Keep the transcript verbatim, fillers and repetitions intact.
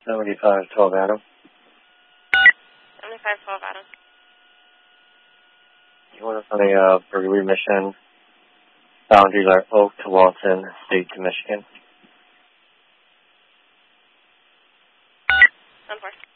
seventy-five twelve Adam. seventy-five twelve Adam. You want us on a uh, burglary mission. Boundaries are Oak to Walton, State to Michigan. ten four.